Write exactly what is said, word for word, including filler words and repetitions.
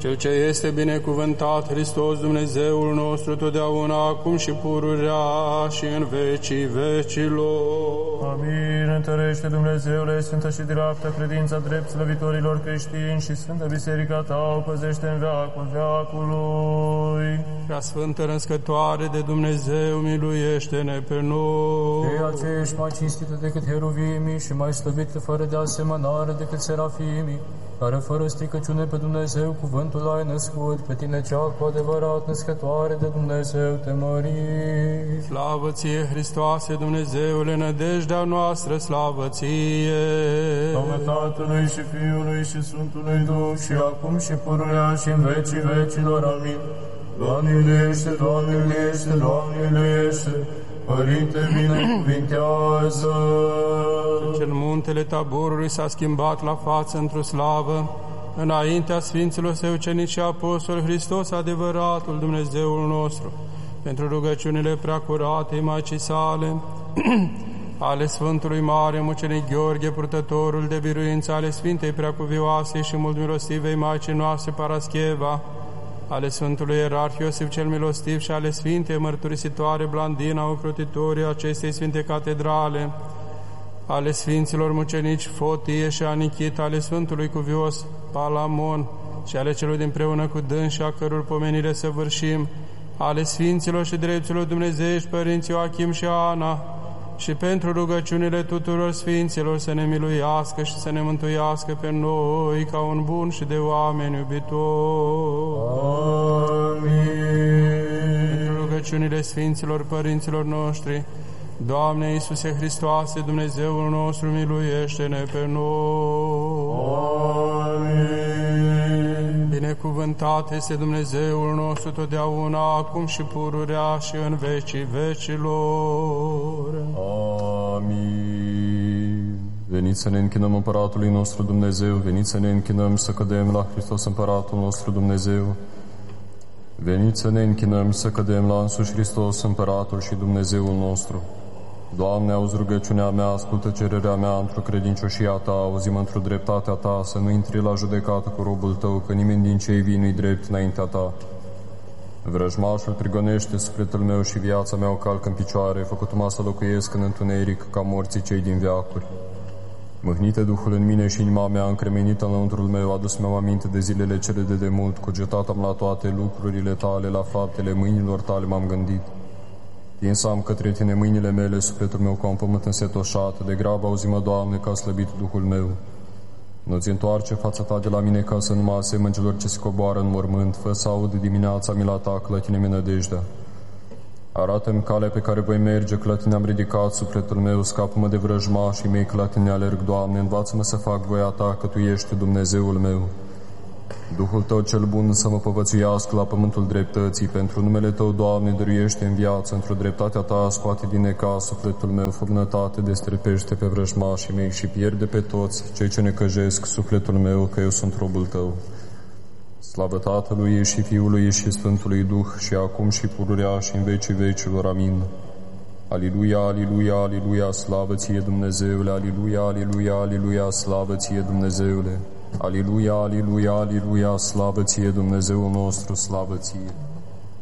Cel ce este binecuvântat, Hristos Dumnezeul nostru, totdeauna, acum și pururea și în vecii vecilor. Amin. Întărește, Dumnezeule, sfântă și dreaptă credința drept slăvitorilor creștini și Sfântă Biserica Ta o păzește în veacul veacului. Prea Sfântă Născătoare de Dumnezeu, miluiește-ne pe noi. Ceea ce ești mai cinstită decât heruvimii și mai slăvită fără de asemănare decât serafimii, care fără stricăciune pe Dumnezeu cuvântul ai născut, pe tine cea cu adevărat născătoare de Dumnezeu te mări. Slavă ție, Hristoase, Dumnezeule, nădejdea noastră, slavă ție! Slavă Tatălui și Fiului și Sfântului Duh și acum și pururea și în vecii vecilor. Amin. Doamne iubește, Doamne iubește, Doamne iubește, Părinte binecuvintează! Cel muntele Taborului s-a schimbat la față într-o slavă, înaintea Sfinților Săi ucenici și apostoli, Hristos adevăratul Dumnezeul nostru, pentru rugăciunile preacuratei Maicii sale, ale Sfântului Mare Mucenic Gheorghe, purtătorul de biruință, ale Sfintei Preacuvioase și mult milostivei Maicii noastre Parascheva, ale Sfântului Ierarh Iosif cel Milostiv și ale Sfintei Mărturisitoare Blandina, ocrotitorii acestei Sfinte Catedrale, ale Sfinților Mucenici Fotie și Anichita, ale Sfântului Cuvios Palamon și ale celor dinpreună cu dânsi, a căror pomenire săvârșim, ale Sfinților și Drepților Dumnezeiești, Părinții Joachim și Ana, și pentru rugăciunile tuturor Sfinților să ne miluiască și să ne mântuiască pe noi ca un bun și de oameni iubitor. Amin. Pentru rugăciunile Sfinților Părinților noștri, Doamne Iisuse Hristoase, Dumnezeul nostru, miluiește-ne pe noi. Amin. Binecuvântat este Dumnezeul nostru totdeauna, acum și pururea și în vecii vecilor. Amin. Veniți să ne închinăm Împăratului nostru Dumnezeu, veniți să ne închinăm și să cădem la Hristos Împăratul nostru Dumnezeu. Veniți să ne închinăm și să cădem la însuși Hristos Împăratul și Dumnezeul nostru. Doamne, auzi rugăciunea mea, ascultă cererea mea într-o credincioșia Ta, auzi-mă într-o dreptatea Ta, să nu intri la judecată cu robul Tău, că nimeni din cei vii nu-i drept înaintea Ta. Vrăjmașul prigonește sufletul meu și viața mea o calcă în picioare, făcut-mă să locuiesc în întuneric ca morții cei din veacuri. Mâhnite Duhul în mine și inima mea încremenită înăuntrul meu, adus-mi aminte de zilele cele de demult, cugetat am la toate lucrurile Tale, la faptele mâinilor Tale m-am gândit. Tins am către Tine mâinile mele, sufletul meu ca un pământ însetoșat, de grabă auzi-mă, Doamne, că a slăbit Duhul meu. Nu-ți întoarce fața Ta de la mine ca să nu mă asemăn celor ce se coboară în mormânt, fă să aud dimineața mila Ta, că la Tine mi-e nădejdea. Arată-mi calea pe care voi merge, că la Tine am ridicat sufletul meu, scapă-mă de vrăjmașii mei, că la Tine alerg, Doamne, învață-mă să fac voia Ta, că Tu ești Dumnezeul meu. Duhul Tău cel bun să mă povățuiască la pământul dreptății, pentru numele Tău, Doamne, dăruiește în viață, într-o dreptatea Ta scoate din necaz sufletul meu, fă bunătate, destrepește pe vrăjmașii mei și pierde pe toți cei ce necăjesc sufletul meu, că eu sunt robul Tău. Slavă Tatălui și Fiului și Sfântului Duh, și acum și pururea și în vecii vecilor. Amin. Aliluia, aliluia, aliluia, slavă Ție, Dumnezeule, aliluia, aliluia, aliluia, slavă Ție, Dumnezeule. Aliluia, aliluia, aliluia, slavă Ție, Dumnezeul nostru, slavă Ție.